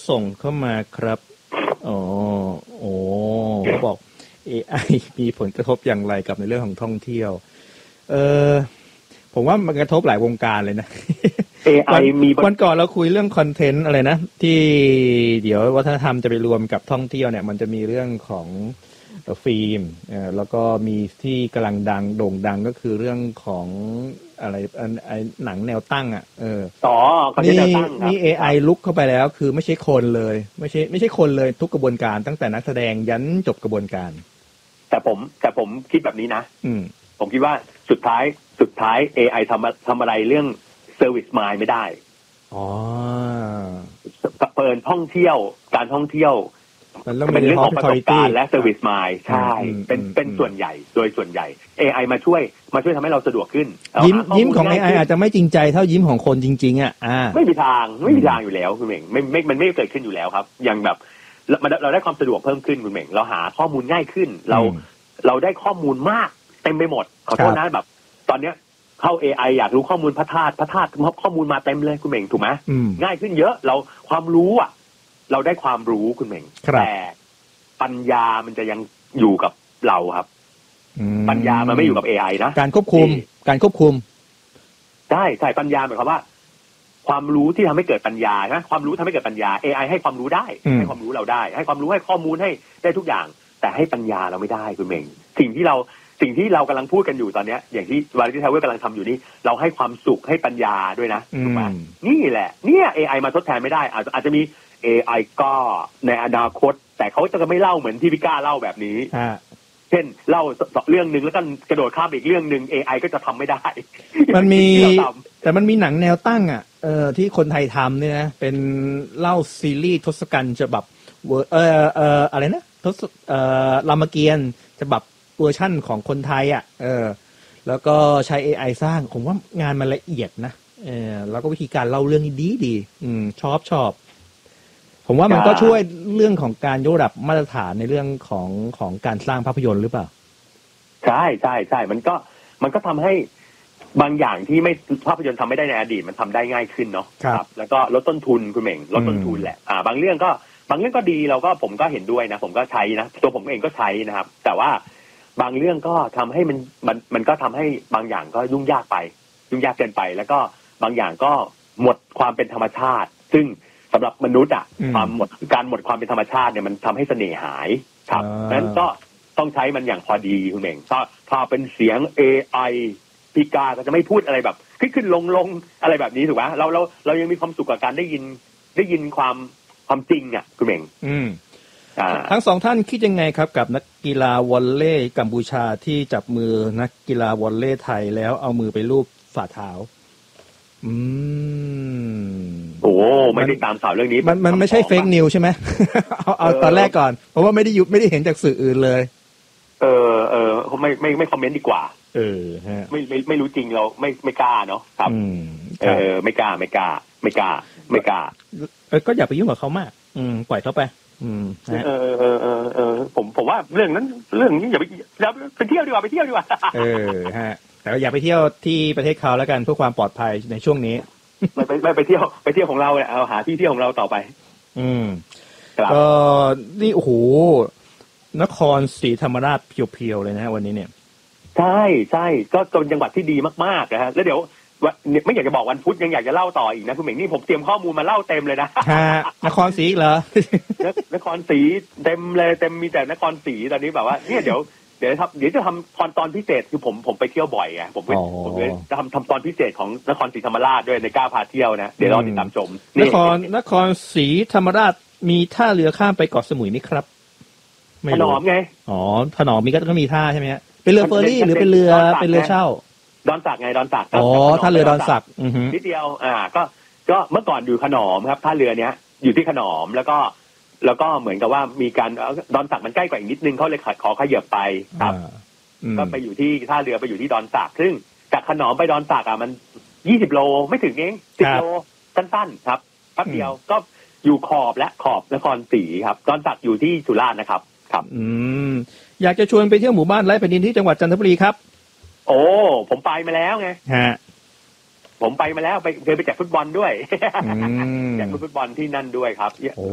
ส่งเข้ามาครับอ๋อโอ้เขาบอก AI มีผลกระทบอย่างไรกับในเรื่องของท่องเที่ยวผมว่ามันกระทบหลายวงการเลยนะ AI มีวันก่อนเราคุยเรื่องคอนเทนต์อะไรนะที่เดี๋ยววัฒนธรรมจะไปรวมกับท่องเที่ยวเนี่ยมันจะมีเรื่องของฟิล์มแล้วก็มีที่กำลังดังโด่งดังก็คือเรื่องของอะไรหนังแนวตั้งนี่ AI ลุกเข้าไปแล้วคือไม่ใช่คนเลยไม่ใช่คนเลยทุกกระบวนการตั้งแต่นักแสดงยันจบกระบวนการแต่ผมคิดแบบนี้นะผมคิดว่าสุดท้าย AI ทำอะไรเรื่อง Service Mind ไม่ได้เปิดท่องเที่ยวการท่องเที่ยวเป็นเรื่องของประสบการณ์และ Service Mind ใช่เป็นส่วนใหญ่โดยส่วนใหญ่ AI มาช่วยทำให้เราสะดวกขึ้นยิ้มของ AI อาจจะไม่จริงใจเท่ายิ้มของคนจริงๆไม่มีทางอยู่แล้วคุณเหม่งมันไม่เกิดขึ้นอยู่แล้วครับอย่างแบบเราได้ความสะดวกเพิ่มขึ้นคุณเหม่งเราหาข้อมูลง่ายขึ้นเราได้ข้อมูลมากเต็มไปหมดขอโทษนะแบบตอนเนี้ยเข้า AI อยากรู้ข้อมูลพระธาตุข้อมูลมาเต็มเลยคุณเหม่งถูกไหมง่ายขึ้นเยอะเราความรู้เราได้ความรู้คุณเหม่งแต่ปัญญามันจะยังอยู่กับเราครับปัญญามันไม่อยู่กับ AI นะการควบคุมใช่ปัญญาหมายความว่าความรู้ที่ทำให้เกิดปัญญานะความรู้ทำให้เกิดปัญญา AI ให้ความรู้ได้ให้ความรู้เราได้ให้ความรู้ให้ข้อมูลให้ได้ทุกอย่างแต่ให้ปัญญาเราไม่ได้คุณเหม่งสิ่งที่เรากำลังพูดกันอยู่ตอนนี้อย่างที่วาริตี้ทาวเวอร์กำลังทำอยู่นี่เราให้ความสุขให้ปัญญาด้วยนะถูกไหมนี่แหละเนี่ย AI มาทดแทนไม่ได้อาจจะมี AI ก็ในอนาคตแต่เขาจะไม่เล่าเหมือนที่พี่ก้าเล่าแบบนี้เช่นเล่าเรื่องนึงแล้วก็กระโดดข้ามอีกเรื่องนึง AI ก็จะทำไม่ได้มันมีแต่มันมีหนังแนวตั้งที่คนไทยทำเนี่ยนะเป็นเล่าซีรีส์ทศกัณฐ์ฉบับอะไรนะรามเกียรติ์ฉบับเวอร์ชั่นของคนไทยแล้วก็ใช้ AI สร้างผมว่างานมันละเอียดนะแล้วก็วิธีการเล่าเรื่องนี้ดีชอบผมว่ามันก็ช่วยเรื่องของการยกระดับมาตรฐานในเรื่องของการสร้างภาพยนตร์หรือเปล่าใช่มันก็ทำให้บางอย่างที่ไม่ภาพยนตร์ทำไม่ได้ในอดีตมันทำได้ง่ายขึ้นเนาะครับแล้วก็ลดต้นทุนคุณเหม่งลดต้นทุนแหละบางเรื่องก็ดีผมก็เห็นด้วยนะผมก็ใช้นะตัวผมเองก็ใช้นะครับแต่ว่าบางเรื่องก็ทำให้มันก็ทำให้บางอย่างก็ยุ่งยากเกินไปแล้วก็บางอย่างก็หมดความเป็นธรรมชาติซึ่งสำหรับมนุษย์การหมดความเป็นธรรมชาติเนี่ยมันทำให้เสน่ห์หายครับนั้นก็ต้องใช้มันอย่างพอดีคุณเหม่งถ้าเป็นเสียง AI พี่กาก็จะไม่พูดอะไรแบบขึ้นลงอะไรแบบนี้ถูกไหมเรายังมีความสุขกับการได้ยินความจริงคุณเหม่งทั้งสองท่านคิดยังไงครับกับนักกีฬาวอลเลย์กัมพูชาที่จับมือนักกีฬาวอลเลย์ไทยแล้วเอามือไปลูบฝ่าเท้าโอ้ไม่ได้ตามข่าวเรื่องนี้มันไม่ใช่เฟกนิวใช่ไหม เอาตอนแรกก่อนเพราะว่าไม่ได้เห็นจากสื่ออื่นเลยไม่คอมเมนต์ดีกว่าฮะไม่รู้จริงเราไม่กล้าเนาะครับไม่กล้าก็อย่าไปยุ่งกับเขามากปล่อยเขาไปผมว่าเรื่องนี้อย่าไปเที่ยวดีกว่าฮะแต่อย่าไปเที่ยวที่ประเทศเขาแล้วกันเพื่อความปลอดภัยในช่วงนี้ไม่ไปเที่ยวของเราเนี่ยเอาหาที่เที่ยวของเราต่อไปก็นี่โอ้โหนครศรีธรรมราชเพียวๆเลยนะวันนี้เนี่ยใช่ก็เป็นจังหวัดที่ดีมากๆนะฮะแล้วเดี๋ยวไม่อยากจะบอกวันพุธยังอยากจะเล่าต่ออีกนะคุณเหม่งนี่ผมเตรียมข้อมูลมาเล่าเต็มเลยนะนครศรีเหรอนครศรีเต็มเลยมีแต่นครศรีตอนนี้แบบว่าเนี่ยเดี๋ยวจะทำตอนพิเศษคือผมไปเที่ยวบ่อยไงผมจะทำตอนพิเศษของนครศรีธรรมราชด้วยในก้าวพาเที่ยวนะเดี๋ยวรอติดตามชมนครศรีธรรมราชมีท่าเรือข้ามไปเกาะสมุยไหมครับถนอมไงถนอมมีก็มีท่าใช่ไหมฮะเป็นเรือเฟอร์รี่หรือเป็นเรือเช่าดอนสักไงดอนสักท่าเรือดอนสักนิดเดียวก็เมื่อก่อนอยู่ขนอมครับท่าเรือเนี้ยอยู่ที่ขนอมแล้วก็เหมือนกับว่ามีการดอนสักมันใกล้กว่าอีกนิดนึงเขาเลยขอขยับไปครับก็ไปอยู่ที่ท่าเรือไปอยู่ที่ดอนสักซึ่งจากขนอมไปดอนสักมัน20 โลไม่ถึงเอง10 โลสั้นๆครับแป๊บเดียวก็อยู่ขอบนครศรีครับดอนสักอยู่ที่สุราษฎร์นะครับอยากจะชวนไปเที่ยวหมู่บ้านไร่แผ่นดินที่จังหวัดจันทบุรีครับโอ้ผมไปมาแล้วไงผมไปมาแล้วเคยไปแจกฟุตบอลด้วยแจกฟุตบอลที่นั่นด้วยครับ